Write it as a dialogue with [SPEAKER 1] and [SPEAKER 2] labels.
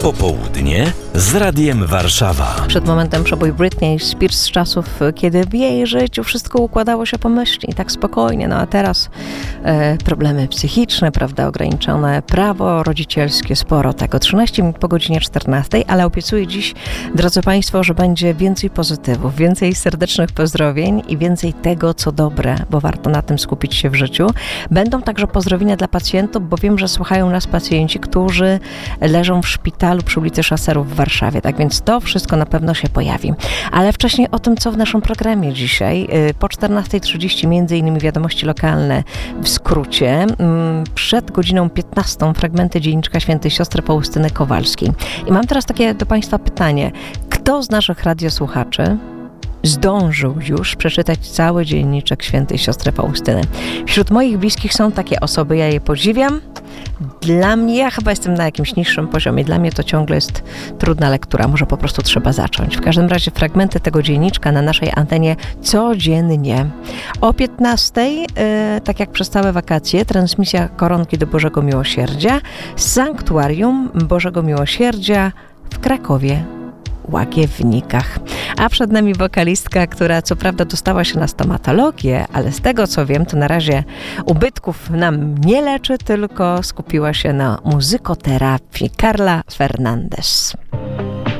[SPEAKER 1] Popołudnie z Radiem Warszawa.
[SPEAKER 2] Przed momentem przebój Britney Spears z czasów, kiedy w jej życiu wszystko układało się pomyślnie, tak spokojnie. No a teraz problemy psychiczne, prawda, ograniczone prawo rodzicielskie, sporo tego. 13 minut po godzinie 14, ale obiecuję dziś, drodzy Państwo, że będzie więcej pozytywów, więcej serdecznych pozdrowień i więcej tego, co dobre, bo warto na tym skupić się w życiu. Będą także pozdrowienia dla pacjentów, bo wiem, że słuchają nas pacjenci, którzy leżą w szpitalu przy ulicy Szaserów w Warszawie. Tak więc to wszystko na pewno się pojawi. Ale wcześniej o tym, co w naszym programie dzisiaj. Po 14:30 między innymi wiadomości lokalne w skrócie. Przed godziną 15 fragmenty dzienniczka świętej siostry Faustyny Kowalskiej. I mam teraz takie do Państwa pytanie. Kto z naszych radiosłuchaczy zdążył już przeczytać cały dzienniczek świętej siostry Faustyny? Wśród moich bliskich są takie osoby, ja je podziwiam. Dla mnie, ja chyba jestem na jakimś niższym poziomie, dla mnie to ciągle jest trudna lektura, może po prostu trzeba zacząć. W każdym razie fragmenty tego dzienniczka na naszej antenie codziennie. O 15:00, tak jak przez całe wakacje, transmisja Koronki do Bożego Miłosierdzia z Sanktuarium Bożego Miłosierdzia w Krakowie, Łagiewnikach. A przed nami wokalistka, która co prawda dostała się na stomatologię, ale z tego co wiem, to na razie ubytków nam nie leczy, tylko skupiła się na muzykoterapii. Carla Fernandez.